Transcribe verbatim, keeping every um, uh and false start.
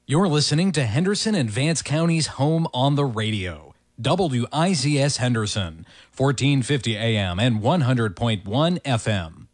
You're listening to Henderson and Vance County's home on the radio. W I Z S Henderson, fourteen fifty A M and one hundred point one F M.